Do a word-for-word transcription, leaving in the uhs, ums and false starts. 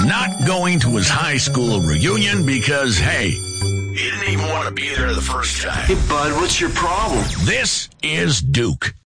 not going to his high school reunion because, hey, he didn't even want to be there the first time. Hey, bud, what's your problem? This is Duke.